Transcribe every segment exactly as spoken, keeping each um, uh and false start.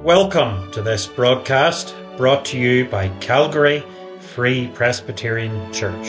Welcome to this broadcast brought to you by Calgary Free Presbyterian Church.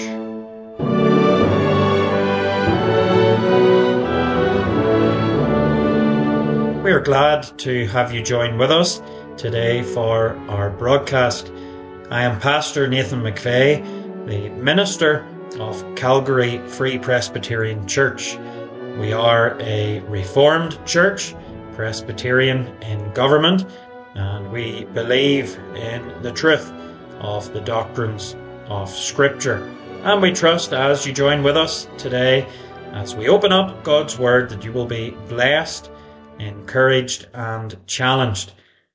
We are glad to have you join with us today for our broadcast. I am Pastor Nathan McVeigh, the minister of Calgary Free Presbyterian Church. We are a Reformed church, Presbyterian in government, and we believe in the truth of the doctrines of Scripture. And we trust as you join with us today, as we open up God's Word, that you will be blessed, encouraged and challenged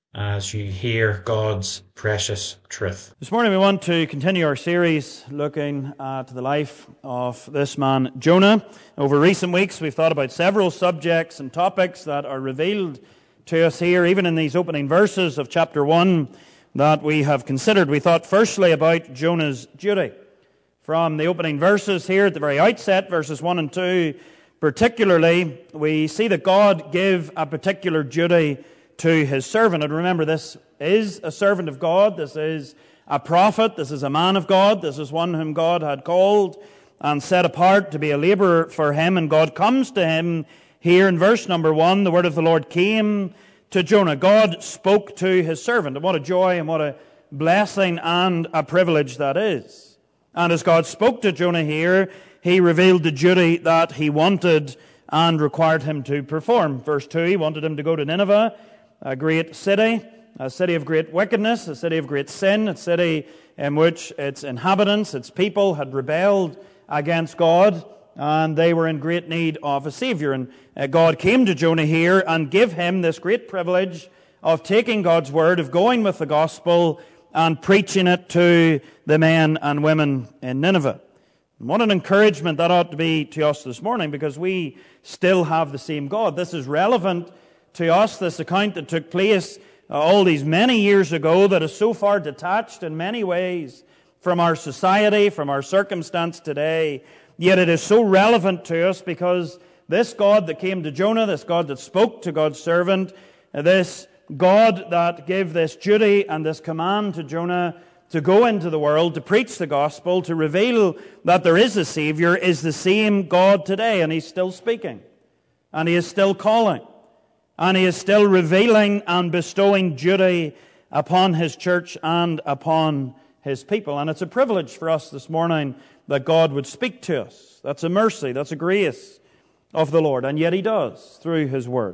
as you hear God's precious truth. This morning we want to continue our series looking at the life of this man Jonah. Over recent weeks we've thought about several subjects and topics that are revealed to us here, even in these opening verses of chapter one that we have considered. We thought firstly about Jonah's duty. From the opening verses here at the very outset, verses one and two particularly, we see that God gave a particular duty to his servant. And remember, this is a servant of God, this is a prophet, this is a man of God, this is one whom God had called and set apart to be a laborer for him. And God comes to him here in verse number one. The word of the Lord came to Jonah. God spoke to his servant. And what a joy and what a blessing and a privilege that is. And as God spoke to Jonah here, he revealed the duty that he wanted and required him to perform. Verse two, he wanted him to go to Nineveh, a great city, a city of great wickedness, a city of great sin, a city in which its inhabitants, its people had rebelled against God, and they were in great need of a Savior. And uh, God came to Jonah here and gave him this great privilege of taking God's word, of going with the gospel and preaching it to the men and women in Nineveh. And what an encouragement that ought to be to us this morning, because we still have the same God. This is relevant to us, this account that took place uh, all these many years ago, that is so far detached in many ways from our society, from our circumstance today. Yet it is so relevant to us because this God that came to Jonah, this God that spoke to God's servant, uh, this God that gave this duty and this command to Jonah to go into the world, to preach the gospel, to reveal that there is a Savior, is the same God today. And He's still speaking. And He is still calling. And He is still revealing and bestowing duty upon His church and upon His people. And it's a privilege for us this morning that God would speak to us. That's a mercy, that's a grace of the Lord. And yet He does through His Word.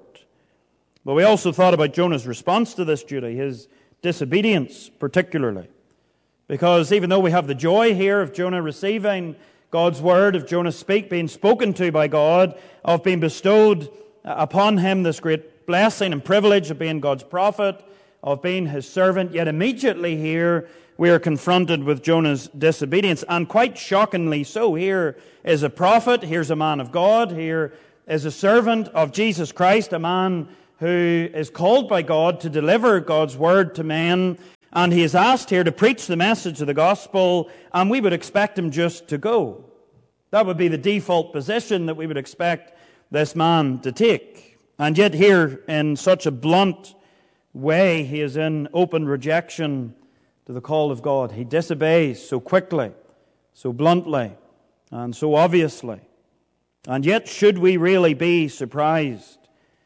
But we also thought about Jonah's response to this duty, his disobedience particularly. Because even though we have the joy here of Jonah receiving God's Word, of Jonah speak, being spoken to by God, of being bestowed upon him this great blessing and privilege of being God's prophet, of being His servant, yet immediately here we are confronted with Jonah's disobedience, and quite shockingly so. Here is a prophet, here's a man of God, here is a servant of Jesus Christ, a man who is called by God to deliver God's Word to men, and he is asked here to preach the message of the gospel, and we would expect him just to go. That would be the default position that we would expect this man to take. And yet here, in such a blunt way, he is in open rejection to the call of God. He disobeys so quickly, so bluntly, and so obviously. And yet, should we really be surprised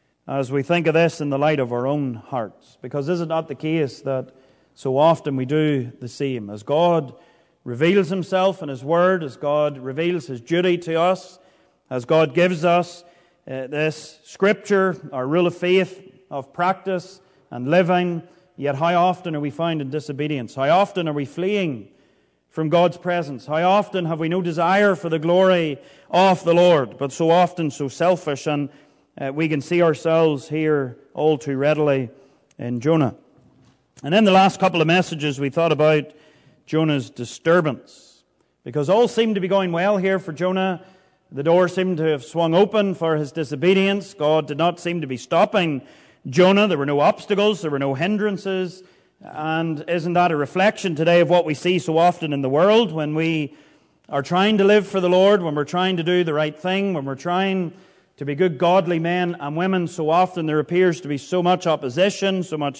as we think of this in the light of our own hearts? Because is it not the case that so often we do the same? As God reveals Himself in His Word, as God reveals His duty to us, as God gives us uh, this Scripture, our rule of faith, of practice and living, yet how often are we found in disobedience? How often are we fleeing from God's presence? How often have we no desire for the glory of the Lord, but so often so selfish? And uh, we can see ourselves here all too readily in Jonah. And in the last couple of messages we thought about Jonah's disturbance, because all seemed to be going well here for Jonah. The door seemed to have swung open for his disobedience. God did not seem to be stopping Jonah. There were no obstacles, there were no hindrances. And isn't that a reflection today of what we see so often in the world when we are trying to live for the Lord, when we're trying to do the right thing, when we're trying to be good godly men and women? So often there appears to be so much opposition, so much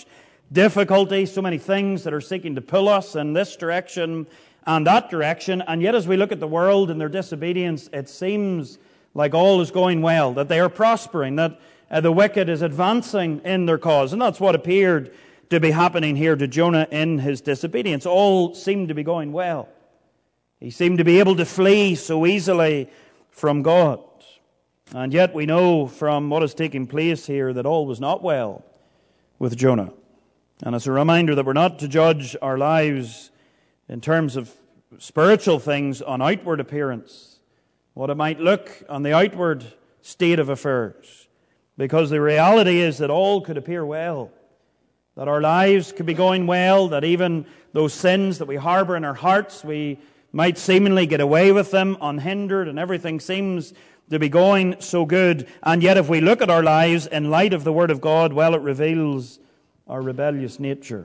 difficulty, so many things that are seeking to pull us in this direction and that direction. And yet as we look at the world and their disobedience, it seems like all is going well, that they are prospering, that uh, the wicked is advancing in their cause. And that's what appeared to be happening here to Jonah in his disobedience. All seemed to be going well. He seemed to be able to flee so easily from God. And yet we know from what is taking place here that all was not well with Jonah. And it's a reminder that we're not to judge our lives in terms of spiritual things on outward appearance, what it might look on the outward state of affairs. Because the reality is that all could appear well, that our lives could be going well, that even those sins that we harbor in our hearts, we might seemingly get away with them unhindered, and everything seems to be going so good. And yet if we look at our lives in light of the Word of God, well, it reveals our rebellious nature.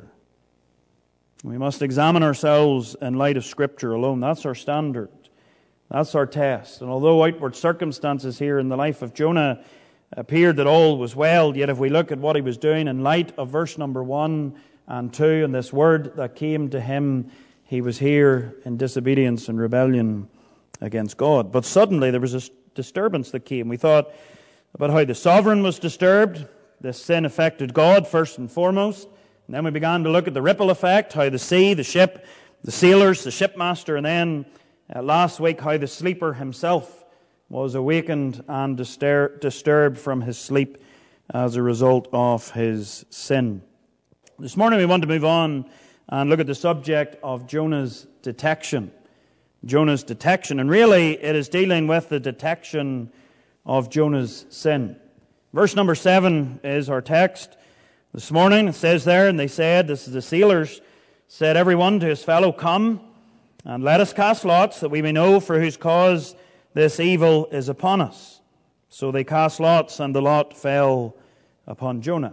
We must examine ourselves in light of Scripture alone. That's our standard. That's our test. And although outward circumstances here in the life of Jonah appeared that all was well, yet if we look at what he was doing in light of verse number one and two, and this word that came to him, he was here in disobedience and rebellion against God. But suddenly there was a disturbance that came. We thought about how the sovereign was disturbed. This sin affected God first and foremost. And then we began to look at the ripple effect, how the sea, the ship, the sailors, the shipmaster, and then uh, last week how the sleeper himself was awakened and distur- disturbed from his sleep as a result of his sin. This morning we want to move on and look at the subject of Jonah's detection. Jonah's detection. And really it is dealing with the detection of Jonah's sin. Verse number seven is our text this morning. It says there, and they said, this is the sailors, said everyone to his fellow, come and let us cast lots that we may know for whose cause this evil is upon us. So they cast lots, and the lot fell upon Jonah.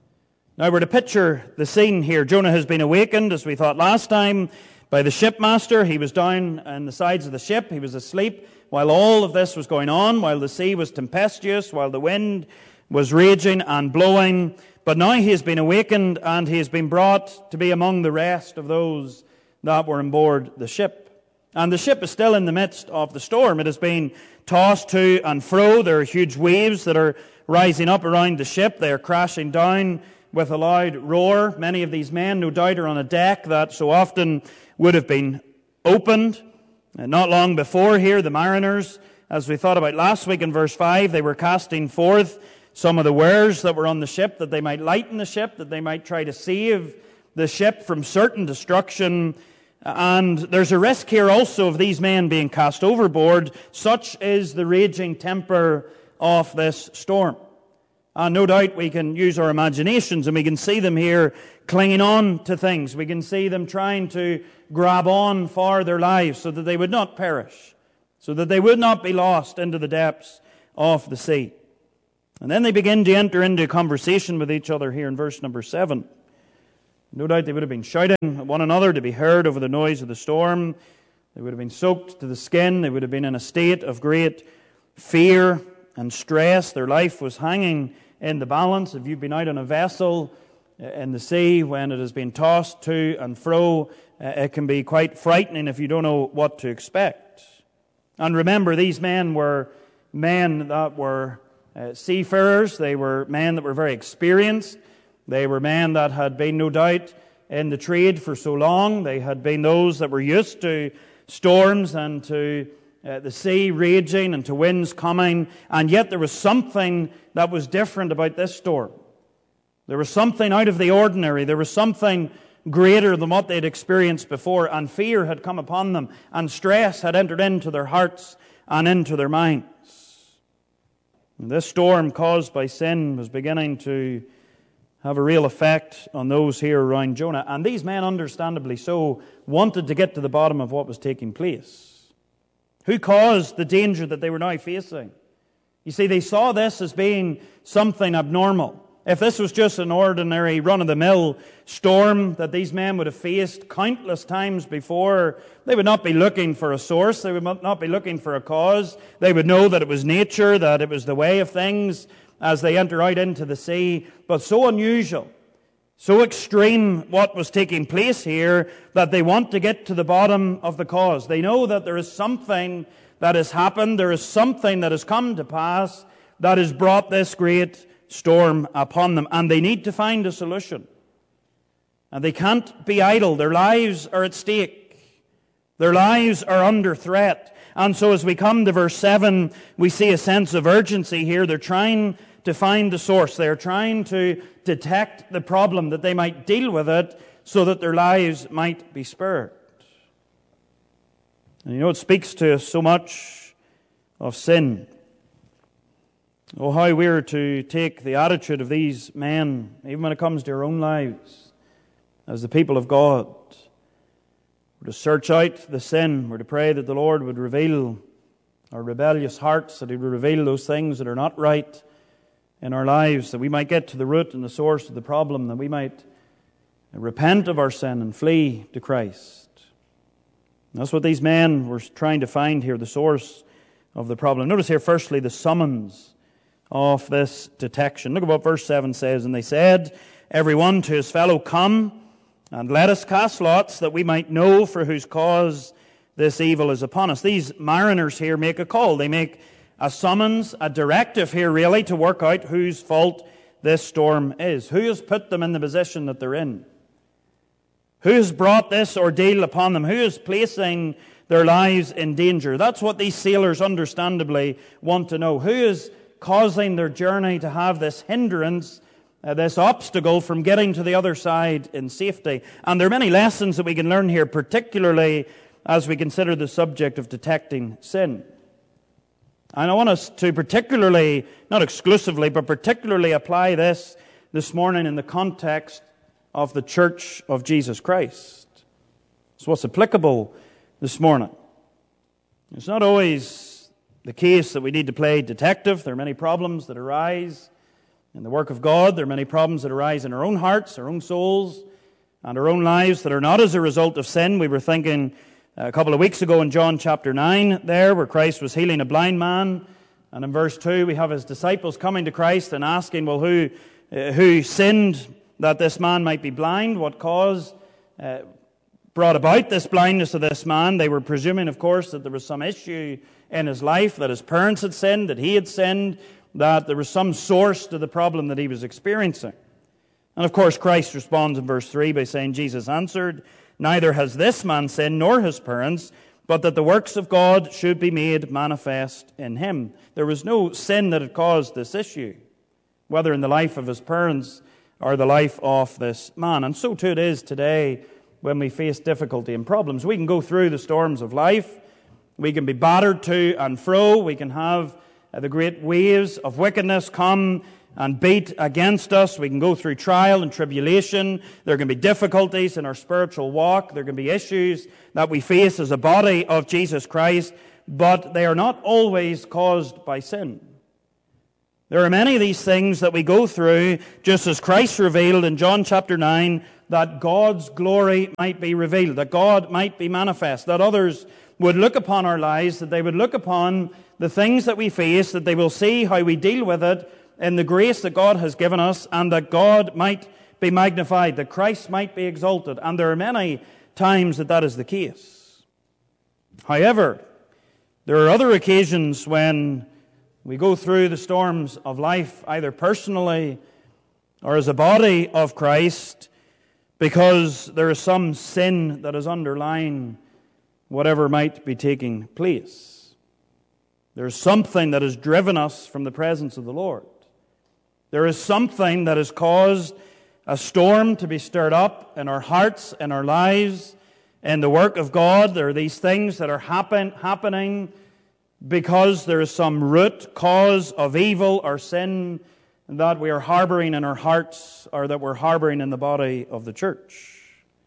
Now we're to picture the scene here. Jonah has been awakened, as we thought last time, by the shipmaster. He was down on the sides of the ship. He was asleep while all of this was going on, while the sea was tempestuous, while the wind was raging and blowing. But now he has been awakened, and he has been brought to be among the rest of those that were on board the ship. And the ship is still in the midst of the storm. It has been tossed to and fro. There are huge waves that are rising up around the ship. They are crashing down with a loud roar. Many of these men, no doubt, are on a deck that so often would have been opened. And not long before here, the mariners, as we thought about last week in verse five, they were casting forth some of the wares that were on the ship, that they might lighten the ship, that they might try to save the ship from certain destruction. And there's a risk here also of these men being cast overboard. Such is the raging temper of this storm. And no doubt we can use our imaginations, and we can see them here clinging on to things. We can see them trying to grab on for their lives so that they would not perish, so that they would not be lost into the depths of the sea. And then they begin to enter into a conversation with each other here in verse number seven. No doubt they would have been shouting at one another to be heard over the noise of the storm. They would have been soaked to the skin. They would have been in a state of great fear and stress. Their life was hanging in the balance. If you've been out on a vessel in the sea when it has been tossed to and fro, it can be quite frightening if you don't know what to expect. And remember, these men were men that were uh, seafarers. They were men that were very experienced. They were men that had been, no doubt, in the trade for so long. They had been those that were used to storms and to uh, the sea raging and to winds coming. And yet there was something that was different about this storm. There was something out of the ordinary. There was something greater than what they'd experienced before. And fear had come upon them. And stress had entered into their hearts and into their minds. And this storm caused by sin was beginning to have a real effect on those here around Jonah. And these men, understandably so, wanted to get to the bottom of what was taking place. Who caused the danger that they were now facing? You see, they saw this as being something abnormal. If this was just an ordinary run-of-the-mill storm that these men would have faced countless times before, they would not be looking for a source. They would not be looking for a cause. They would know that it was nature, that it was the way of things as they enter out into the sea. But so unusual So extreme what was taking place here that they want to get to the bottom of the cause. They know that there is something that has happened, there is something that has come to pass that has brought this great storm upon them, and they need to find a solution. And they can't be idle. Their lives are at stake. Their lives are under threat. And so as we come to verse seven, we see a sense of urgency here. They're trying to find the source. They're trying to detect the problem that they might deal with it so that their lives might be spared. And you know, it speaks to us so much of sin. Oh, how we're to take the attitude of these men, even when it comes to our own lives, as the people of God. We're to search out the sin. We're to pray that the Lord would reveal our rebellious hearts, that He would reveal those things that are not right in our lives, that we might get to the root and the source of the problem, that we might repent of our sin and flee to Christ. And that's what these men were trying to find here, the source of the problem. Notice here, firstly, the summons of this detection. Look at what verse seven says. And they said, every one to his fellow, come, and let us cast lots, that we might know for whose cause this evil is upon us. These mariners here make a call. They make a summons, a directive here really, to work out whose fault this storm is. Who has put them in the position that they're in? Who has brought this ordeal upon them? Who is placing their lives in danger? That's what these sailors understandably want to know. Who is causing their journey to have this hindrance, uh, this obstacle from getting to the other side in safety? And there are many lessons that we can learn here, particularly as we consider the subject of detecting sin. And I want us to particularly, not exclusively, but particularly apply this this morning in the context of the Church of Jesus Christ. It's what's applicable this morning. It's not always the case that we need to play detective. There are many problems that arise in the work of God. There are many problems that arise in our own hearts, our own souls, and our own lives that are not as a result of sin. We were thinking a couple of weeks ago in John chapter nine there, where Christ was healing a blind man. And in verse two, we have His disciples coming to Christ and asking, well, who uh, who sinned that this man might be blind? What cause uh, brought about this blindness of this man? They were presuming, of course, that there was some issue in his life, that his parents had sinned, that he had sinned, that there was some source to the problem that he was experiencing. And of course, Christ responds in verse three by saying, Jesus answered, neither has this man sinned nor his parents, but that the works of God should be made manifest in him. There was no sin that had caused this issue, whether in the life of his parents or the life of this man. And so too it is today when we face difficulty and problems. We can go through the storms of life. We can be battered to and fro. We can have uh, the great waves of wickedness come and beat against us. We can go through trial and tribulation. There can be difficulties in our spiritual walk. There can be issues that we face as a body of Jesus Christ, but they are not always caused by sin. There are many of these things that we go through, just as Christ revealed in John chapter nine, that God's glory might be revealed, that God might be manifest, that others would look upon our lives, that they would look upon the things that we face, that they will see how we deal with it in the grace that God has given us, and that God might be magnified, that Christ might be exalted. And there are many times that that is the case. However, there are other occasions when we go through the storms of life, either personally or as a body of Christ, because there is some sin that is underlying whatever might be taking place. There is something that has driven us from the presence of the Lord. There is something that has caused a storm to be stirred up in our hearts, in our lives, in the work of God. There are these things that are happen, happening because there is some root cause of evil or sin that we are harboring in our hearts, or that we're harboring in the body of the church.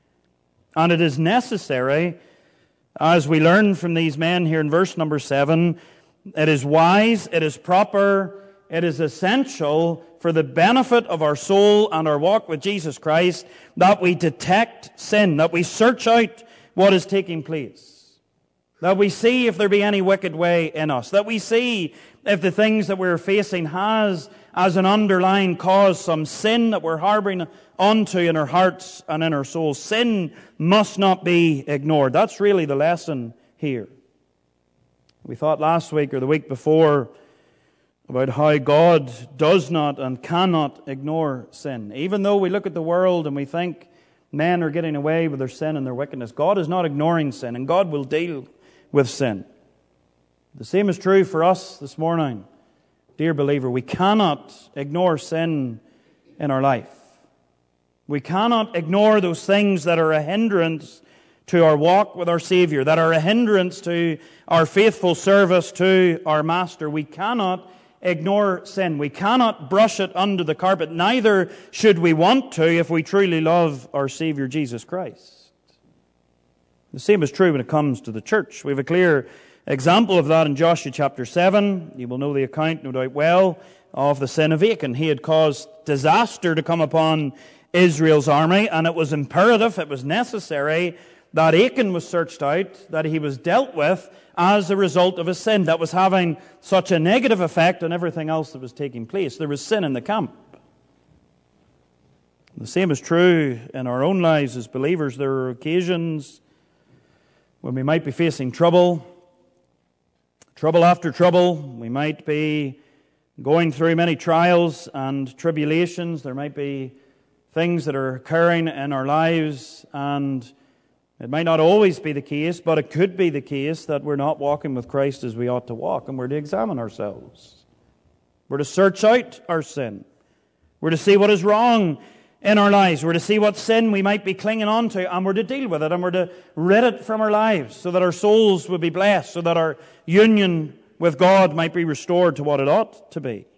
And it is necessary, as we learn from these men here in verse number seven, it is wise, it is proper, it is essential for the benefit of our soul and our walk with Jesus Christ that we detect sin, that we search out what is taking place, that we see if there be any wicked way in us, that we see if the things that we're facing has as an underlying cause some sin that we're harboring onto in our hearts and in our souls. Sin must not be ignored. That's really the lesson here. We thought last week or the week before about how God does not and cannot ignore sin. Even though we look at the world and we think men are getting away with their sin and their wickedness, God is not ignoring sin, and God will deal with sin. The same is true for us this morning. Dear believer, we cannot ignore sin in our life. We cannot ignore those things that are a hindrance to our walk with our Savior, that are a hindrance to our faithful service to our Master. We cannot ignore sin. We cannot brush it under the carpet. Neither should we want to if we truly love our Savior Jesus Christ. The same is true when it comes to the church. We have a clear example of that in Joshua chapter seven. You will know the account, no doubt well, of the sin of Achan. He had caused disaster to come upon Israel's army, and it was imperative, it was necessary, that Achan was searched out, that he was dealt with as a result of his sin that was having such a negative effect on everything else that was taking place. There was sin in the camp. The same is true in our own lives as believers. There are occasions when we might be facing trouble, trouble after trouble. We might be going through many trials and tribulations. There might be things that are occurring in our lives, and it might not always be the case, but it could be the case that we're not walking with Christ as we ought to walk, and we're to examine ourselves. We're to search out our sin. We're to see what is wrong in our lives. We're to see what sin we might be clinging on to, and we're to deal with it, and we're to rid it from our lives so that our souls would be blessed, so that our union with God might be restored to what it ought to be.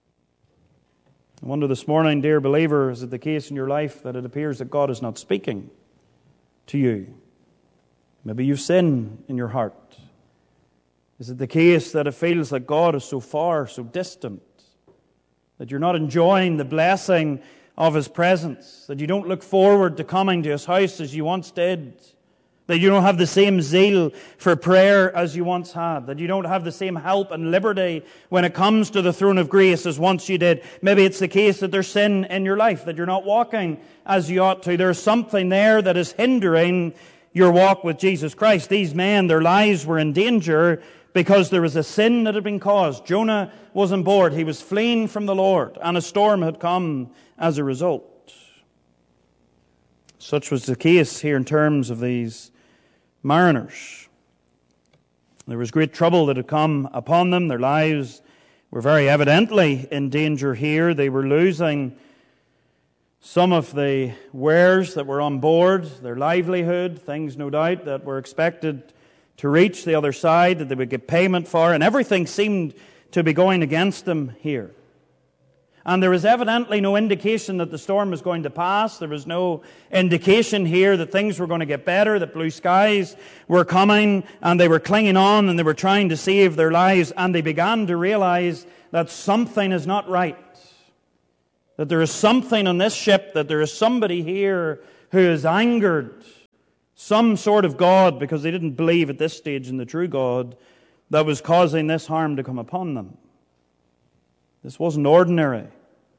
I wonder this morning, dear believer, is it the case in your life that it appears that God is not speaking to you? Maybe you've sin in your heart. Is it the case that it feels like God is so far, so distant, that you're not enjoying the blessing of His presence, that you don't look forward to coming to His house as you once did, that you don't have the same zeal for prayer as you once had, that you don't have the same help and liberty when it comes to the throne of grace as once you did? Maybe it's the case that there's sin in your life, that you're not walking as you ought to. There's something there that is hindering your walk with Jesus Christ. These men, their lives were in danger because there was a sin that had been caused. Jonah was on board. He was fleeing from the Lord, and a storm had come as a result. Such was the case here in terms of these mariners. There was great trouble that had come upon them. Their lives were very evidently in danger here. They were losing some of the wares that were on board, their livelihood, things no doubt that were expected to reach the other side, that they would get payment for, and everything seemed to be going against them here. And there was evidently no indication that the storm was going to pass. There was no indication here that things were going to get better, that blue skies were coming, and they were clinging on and they were trying to save their lives, and they began to realize that something is not right. That there is something on this ship, that there is somebody here who is angered, some sort of God, because they didn't believe at this stage in the true God, that was causing this harm to come upon them. This wasn't ordinary.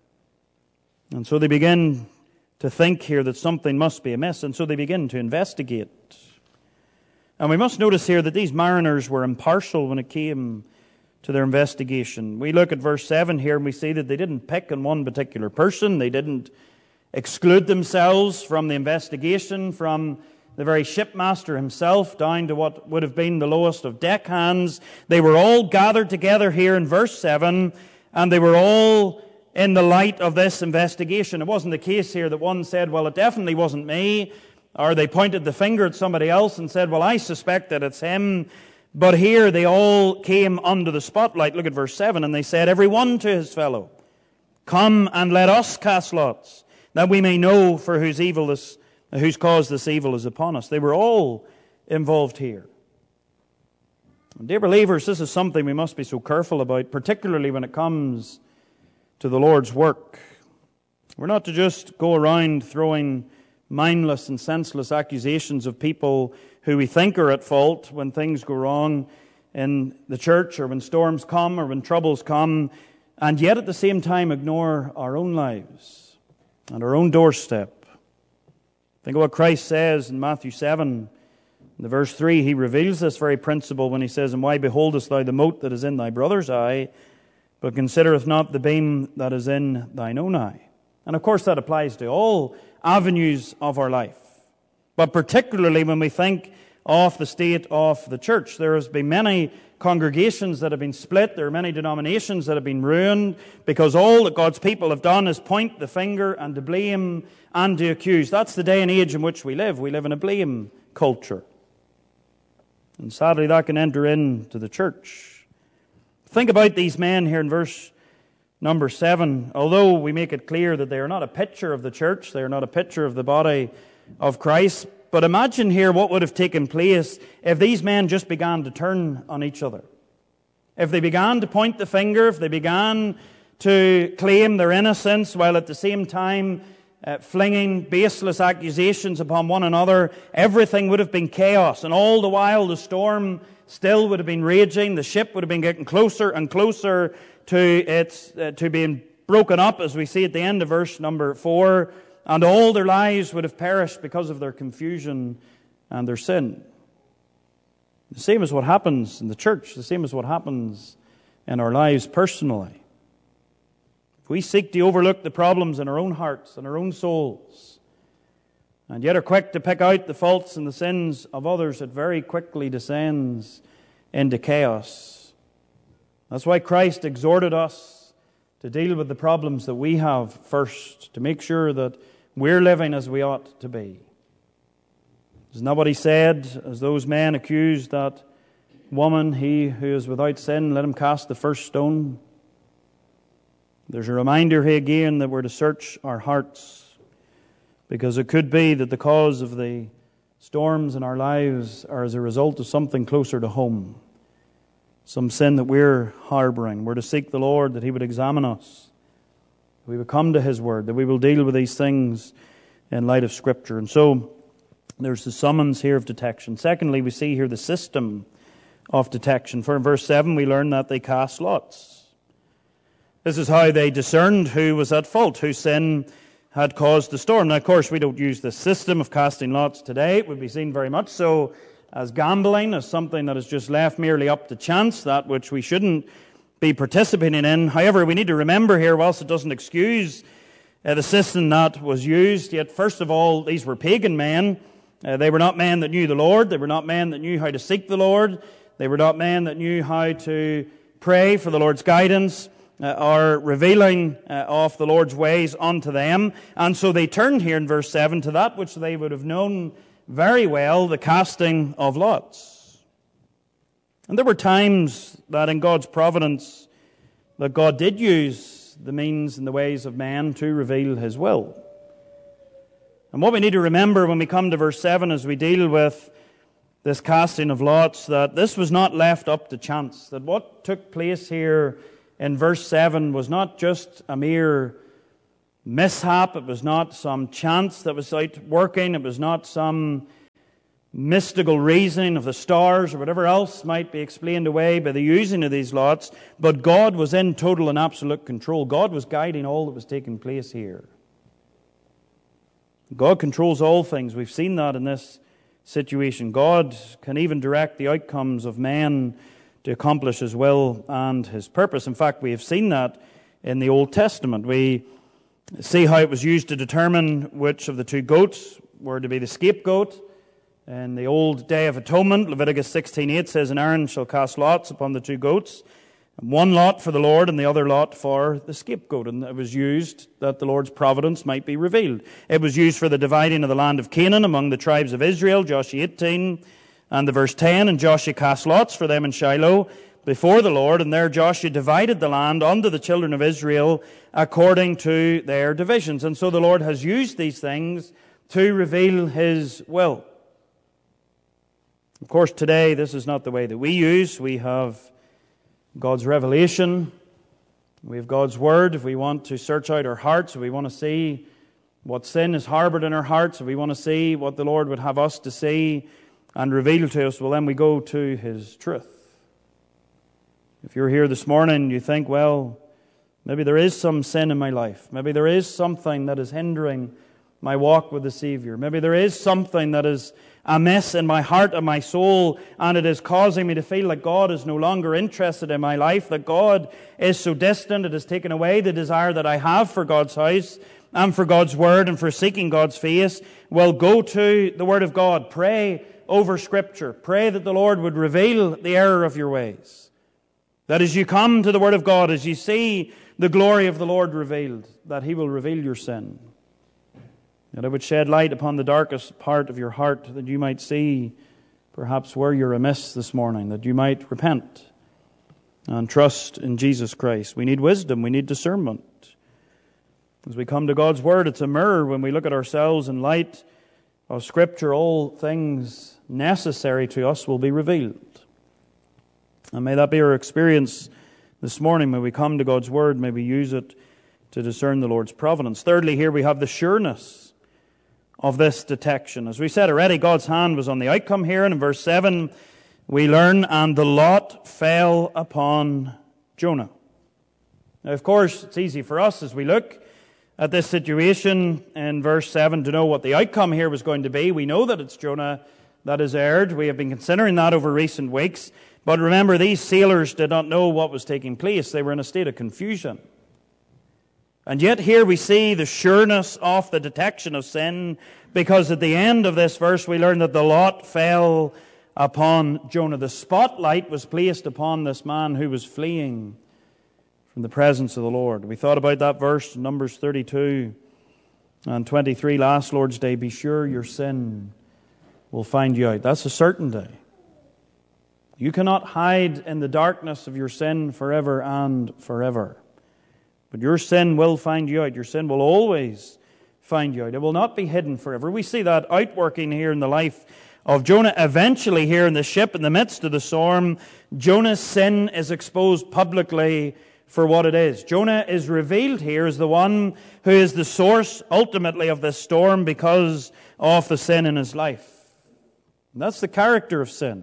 And so they begin to think here that something must be amiss, and so they begin to investigate. And we must notice here that these mariners were impartial when it came to their investigation. We look at verse seven here and we see that they didn't pick on one particular person. They didn't exclude themselves from the investigation, from the very shipmaster himself down to what would have been the lowest of deckhands. They were all gathered together here in verse seven, and they were all in the light of this investigation. It wasn't the case here that one said, well, it definitely wasn't me, or they pointed the finger at somebody else and said, well, I suspect that it's him. But here they all came under the spotlight. Look at verse seven. And they said, every one to his fellow, come and let us cast lots, that we may know for whose evil this, whose cause this evil is upon us. They were all involved here. And dear believers, this is something we must be so careful about, particularly when it comes to the Lord's work. We're not to just go around throwing mindless and senseless accusations of people who we think are at fault when things go wrong in the church, or when storms come, or when troubles come, and yet at the same time ignore our own lives and our own doorstep. Think of what Christ says in Matthew seven, in the verse three. He reveals this very principle when he says, "And why beholdest thou the mote that is in thy brother's eye, but considereth not the beam that is in thine own eye?" And of course that applies to all avenues of our life. But particularly when we think of the state of the church. There has been many congregations that have been split. There are many denominations that have been ruined because all that God's people have done is point the finger and to blame and to accuse. That's the day and age in which we live. We live in a blame culture. And sadly that can enter into the church. Think about these men here in verse number seven. Although we make it clear that they are not a picture of the church, they are not a picture of the body of Christ, but imagine here what would have taken place if these men just began to turn on each other. If they began to point the finger, if they began to claim their innocence while at the same time uh, flinging baseless accusations upon one another, everything would have been chaos. And all the while the storm still would have been raging. The ship would have been getting closer and closer to its uh, to being broken up, as we see at the end of verse number four. And all their lives would have perished because of their confusion and their sin. The same is what happens in the church. The same is what happens in our lives personally. If we seek to overlook the problems in our own hearts and our own souls, and yet are quick to pick out the faults and the sins of others, it very quickly descends into chaos. That's why Christ exhorted us to deal with the problems that we have first, to make sure that we're living as we ought to be. Isn't that what he said as those men accused that woman, "He who is without sin, let him cast the first stone"? There's a reminder here again that we're to search our hearts, because it could be that the cause of the storms in our lives are as a result of something closer to home, some sin that we're harboring. We're to seek the Lord that he would examine us, we will come to his word, that we will deal with these things in light of Scripture. And so there's the summons here of detection. Secondly, we see here the system of detection. For in verse seven we learn that they cast lots. This is how they discerned who was at fault, whose sin had caused the storm. Now, of course, we don't use the system of casting lots today. It would be seen very much so as gambling, as something that is just left merely up to chance, that which we shouldn't be participating in. However, we need to remember here, whilst it doesn't excuse uh, the system that was used, yet first of all, these were pagan men. Uh, they were not men that knew the Lord. They were not men that knew how to seek the Lord. They were not men that knew how to pray for the Lord's guidance uh, or revealing uh, of the Lord's ways unto them. And so they turned here in verse seven to that which they would have known very well, the casting of lots. And there were times that in God's providence that God did use the means and the ways of man to reveal his will. And what we need to remember when we come to verse seven as we deal with this casting of lots, that this was not left up to chance. That what took place here in verse seven was not just a mere mishap. It was not some chance that was out working. It was not some mystical reasoning of the stars or whatever else might be explained away by the using of these lots. But God was in total and absolute control. God was guiding all that was taking place here. God controls all things. We've seen that in this situation. God can even direct the outcomes of men to accomplish his will and his purpose. In fact, we have seen that in the Old Testament. We see how it was used to determine which of the two goats were to be the scapegoat. In the old Day of Atonement, Leviticus sixteen eight says, "And Aaron shall cast lots upon the two goats, and one lot for the Lord and the other lot for the scapegoat." And it was used that the Lord's providence might be revealed. It was used for the dividing of the land of Canaan among the tribes of Israel, Joshua eighteen and the verse ten. "And Joshua cast lots for them in Shiloh before the Lord, and there Joshua divided the land unto the children of Israel according to their divisions." And so the Lord has used these things to reveal his will. Of course, today, this is not the way that we use. We have God's revelation. We have God's Word. If we want to search out our hearts, if we want to see what sin is harbored in our hearts, if we want to see what the Lord would have us to see and reveal to us, well, then we go to his truth. If you're here this morning and you think, well, Maybe there is some sin in my life. Maybe there is something that is hindering my walk with the Savior. Maybe there is something that is amiss in my heart and my soul, and it is causing me to feel like God is no longer interested in my life, that God is so distant, it has taken away the desire that I have for God's house and for God's Word and for seeking God's face. Well, go to the Word of God. Pray over Scripture. Pray that the Lord would reveal the error of your ways. That as you come to the Word of God, as you see the glory of the Lord revealed, that He will reveal your sin. That it would shed light upon the darkest part of your heart, that you might see perhaps where you're amiss this morning, that you might repent and trust in Jesus Christ. We need wisdom, we need discernment. As we come to God's Word, it's a mirror. When we look at ourselves in light of Scripture, all things necessary to us will be revealed. And may that be our experience this morning. May we come to God's Word, may we use it to discern the Lord's providence. Thirdly, here we have the sureness of this detection. As we said already, God's hand was on the outcome here, and in verse seven we learn, and the lot fell upon Jonah. Now, of course, it's easy for us as we look at this situation in verse seven to know what the outcome here was going to be. We know that it's Jonah that is erred. We have been considering that over recent weeks. But remember, these sailors did not know what was taking place. They were in a state of confusion. And yet here we see the sureness of the detection of sin, because at the end of this verse we learn that the lot fell upon Jonah. The spotlight was placed upon this man who was fleeing from the presence of the Lord. We thought about that verse in Numbers thirty-two and twenty-three last Lord's Day. Be sure your sin will find you out. That's a certainty. You cannot hide in the darkness of your sin forever and forever. But your sin will find you out. Your sin will always find you out. It will not be hidden forever. We see that outworking here in the life of Jonah. Eventually here in the ship, in the midst of the storm, Jonah's sin is exposed publicly for what it is. Jonah is revealed here as the one who is the source ultimately of this storm because of the sin in his life. And that's the character of sin.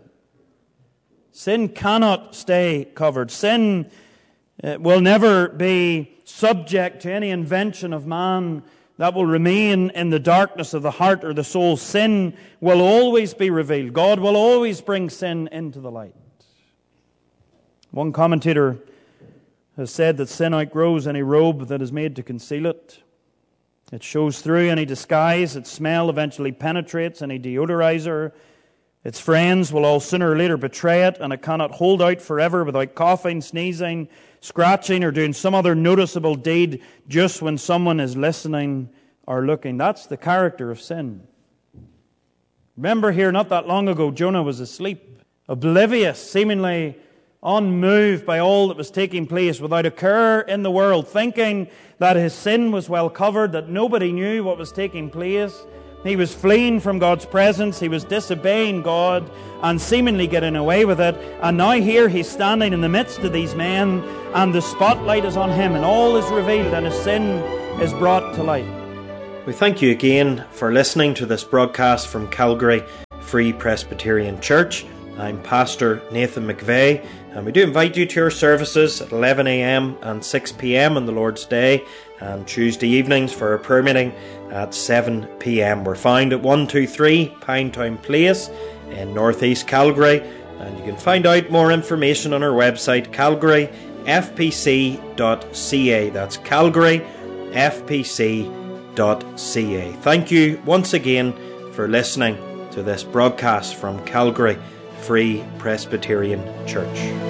Sin cannot stay covered. Sin uh, will never be subject to any invention of man that will remain in the darkness of the heart or the soul. Sin will always be revealed. God will always bring sin into the light. One commentator has said that sin outgrows any robe that is made to conceal it. It shows through any disguise. Its smell eventually penetrates any deodorizer. Its friends will all sooner or later betray it, and it cannot hold out forever without coughing, sneezing, scratching, or doing some other noticeable deed just when someone is listening or looking. That's the character of sin. Remember here, not that long ago, Jonah was asleep, oblivious, seemingly unmoved by all that was taking place, without a care in the world, thinking that his sin was well covered, that nobody knew what was taking place. He was fleeing from God's presence. He was disobeying God and seemingly getting away with it. And now here he's standing in the midst of these men, and the spotlight is on him, and all is revealed, and his sin is brought to light. We thank you again for listening to this broadcast from Calgary Free Presbyterian Church. I'm Pastor Nathan McVeigh, and we do invite you to our services at eleven a m and six p m on the Lord's Day, and Tuesday evenings for our prayer meeting at seven p m We're found at one two three Pinetown Place in North East Calgary, and you can find out more information on our website, calgary f p c dot c a. That's calgary f p c dot c a. Thank you once again for listening to this broadcast from Calgary Free Presbyterian Church.